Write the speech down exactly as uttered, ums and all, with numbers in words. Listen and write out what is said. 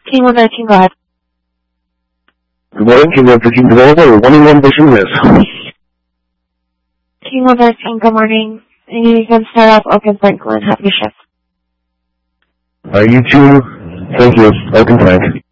King one nineteen, go ahead. Good morning, King one thirteen developer, one in one vision miss. King one thirteen, good morning. And you can start off Oak and Franklin. Happy shift. Are you two? Thank you. Oak and Frank.